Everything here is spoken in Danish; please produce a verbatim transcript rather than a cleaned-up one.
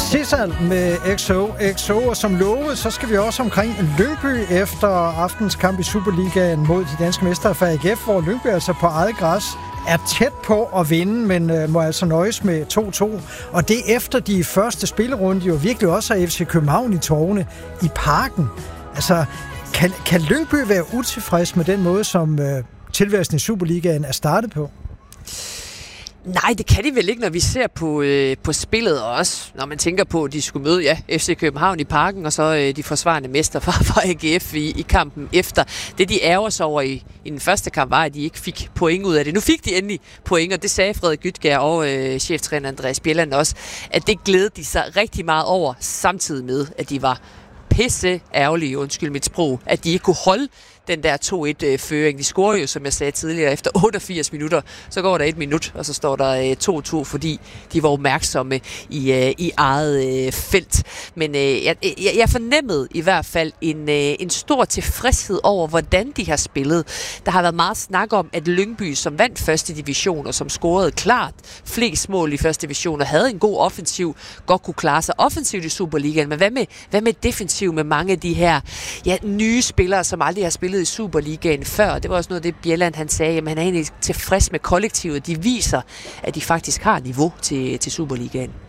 Sissel med X O X O, og som lovet, så skal vi også omkring Lyngby efter aftens kamp i Superligaen mod de danske mestre fra A G F, hvor Lyngby altså på eget græs er tæt på at vinde, men øh, må altså nøjes med to to. Og det efter de første spillerunde jo virkelig også har F C København i tårne i Parken. Altså, kan, kan Lyngby være utilfreds med den måde, som øh, tilværelsen i Superligaen er startet på? Nej, det kan de vel ikke, når vi ser på, øh, på spillet, og også når man tænker på, at de skulle møde ja, F C København i Parken, og så øh, de forsvarende mester fra, fra A G F i, i kampen efter. Det, de ærger sig over i, i den første kamp, var, at de ikke fik point ud af det. Nu fik de endelig point, og det sagde Frederik Gytgær og øh, cheftræner Andreas Bjelland også, at det glædede de sig rigtig meget over, samtidig med, at de var pisse ærgerlige, undskyld mit sprog, at de ikke kunne holde den der to et-føring. De scorer jo, som jeg sagde tidligere, efter otteogfirs minutter. Så går der et minut, og så står der to to, fordi de var opmærksomme i, i eget felt. Men jeg, jeg fornemmede i hvert fald en, en stor tilfredshed over, hvordan de har spillet. Der har været meget snak om, at Lyngby, som vandt første division, og som scorede klart flest mål i første division, og havde en god offensiv, godt kunne klare sig offensivt i Superligaen. Men hvad med, hvad med defensiv med mange af de her ja, nye spillere, som aldrig har spillet i Superligaen før? Det var også noget af det, Bjelland han sagde, at han er egentlig tilfreds med kollektivet. De viser, at de faktisk har niveau til, til Superligaen.